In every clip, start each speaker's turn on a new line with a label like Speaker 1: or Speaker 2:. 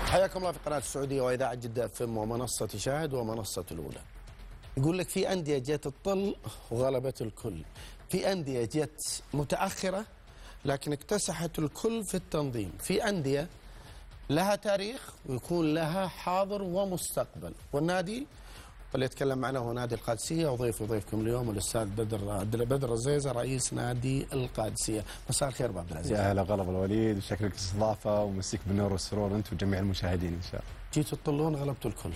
Speaker 1: حياكم الله في قناة السعودية وإذاعة جدة FM ومنصة شاهد ومنصة الأولى. يقول لك في أندية جت تطل وغلبت الكل، في أندية جت متأخرة لكن اكتسحت الكل في التنظيم، في أندية لها تاريخ ويكون لها حاضر ومستقبل. والنادي اللي يتكلم معنا هو نادي القادسية، وضيفكم اليوم الأستاذ بدر الزيزة رئيس نادي القادسية. مساء الخير أبو عبد العزيز.
Speaker 2: يا هلا وغلا بالوليد، وشكرك الاستضافة ومسيك بالنور والسرور أنت وجميع المشاهدين إن شاء الله.
Speaker 1: جيتوا تطلون غلبتوا الكل.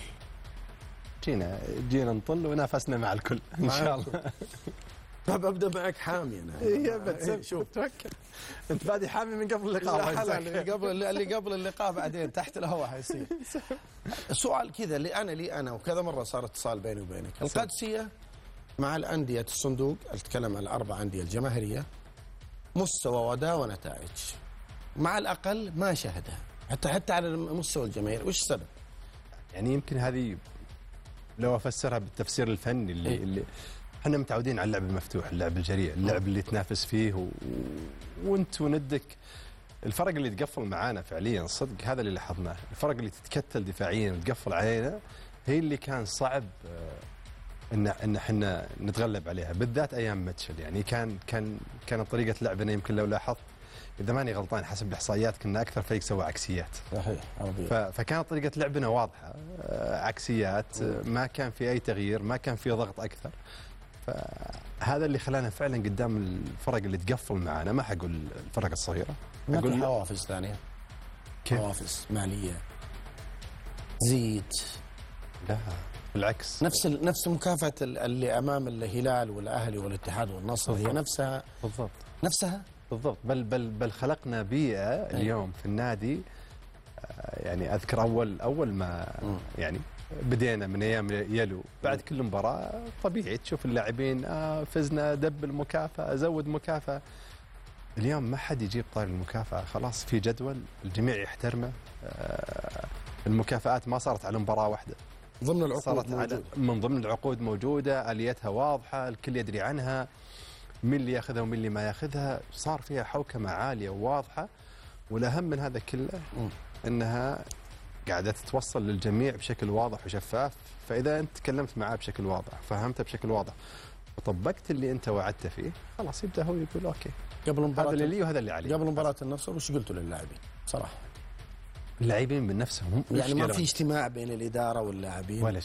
Speaker 2: جينا نطل ونافسنا مع الكل إن شاء الله.
Speaker 1: طب أبدأ معك حامي أنا.
Speaker 2: إيه شوف توكل. أنت بادي حامي من قبل اللقاء.
Speaker 1: لا اللي قبل اللقاء بعدين تحت الهواء حيصير. سؤال كذا لي أنا وكذا مرة صار اتصال بيني وبينك. القادسية مع الأندية الصندوق، أتكلم عن الأربع أندية الجماهيرية، مستوى وأداء ونتائج مع الأقل ما شهدها حتى على مستوى الجماهير. وش السبب؟
Speaker 2: يعني يمكن هذه لو أفسرها بالتفسير الفني اللي احنا متعودين على اللعب المفتوح، اللعب الجريء، اللعب اللي تنافس فيه وانت وندك. الفرق اللي تقفل معانا فعليا صدق هذا اللي لاحظناه، الفرق اللي تتكتل دفاعيا وتقفل علينا هي اللي كان صعب ان احنا نتغلب عليها، بالذات ايام ماتشل. يعني كانت طريقه لعبنا يمكن لو لاحظت اذا ماني غلطان حسب الاحصائيات كنا اكثر فريق سوى عكسيات.
Speaker 1: صحيح.
Speaker 2: فكانت طريقه لعبنا واضحه، عكسيات، ما كان في اي تغيير، ما كان في ضغط اكثر. فهذا اللي خلانا فعلا قدام الفرق اللي تقفل معنا، ما حقول الفرق الصغيره،
Speaker 1: ما في حوافز ثانيه. حوافز ماليه زيد؟
Speaker 2: لا بالعكس،
Speaker 1: نفس مكافاه اللي امام الهلال والاهلي والاتحاد والنصر هي نفسها
Speaker 2: بالضبط. بل خلقنا بيئه اليوم في النادي. يعني اذكر اول ما يعني بدينا من ايام يلو، بعد كل مباراه طبيعي تشوف اللاعبين فزنا دب المكافاه، زود مكافاه. اليوم ما حد يجيب طاري المكافاه، خلاص في جدول الجميع يحترمه. المكافآت ما صارت على مباراه واحده،
Speaker 1: ضمن العقود
Speaker 2: صارت من ضمن العقود موجوده، اليتها واضحه، الكل يدري عنها، مين اللي ياخذها ومين اللي ما ياخذها. صار فيها حوكمه عاليه وواضحه، والاهم من هذا كله انها قاعدة تتوصل للجميع بشكل واضح وشفاف. فإذا أنت تكلمت معاه بشكل واضح، فهمته بشكل واضح، وطبقت اللي أنت وعدت فيه، خلاص يبدأ هو يقول أوكي
Speaker 1: قبل مباراة
Speaker 2: هذا اللي لي وهذا اللي علي.
Speaker 1: قبل مباراة النصر وش قلتوا للاعبين صراحة؟
Speaker 2: اللاعبين من نفسهم
Speaker 1: يعني ما في اجتماع بين الإدارة واللاعبين
Speaker 2: ولا